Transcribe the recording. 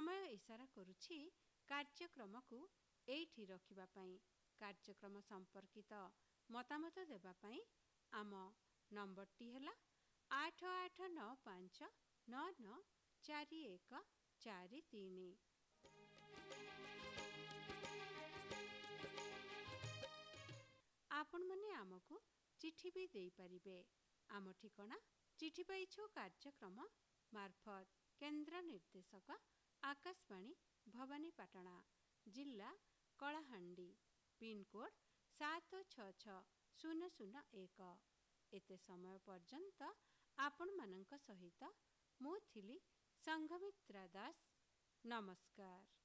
समय इशारा करुछि कार्यक्रम को एठी रखिबा पई। कार्यक्रम संपर्कित मतामत देबा पई आम नंबरटी हैला 8895994143। आपण माने आमको चिठी भी देई परिबे। आम ठिकाना चिठी पाइछु कार्यक्रम मार्फत केंद्र निर्देशक आकाशवाणी भवानीपाटना, जिला कलाहांडी, पिनकोड 766001। एते समय पर्यंत आपण मानक सहित मु थिली संघमित्रा दास। नमस्कार।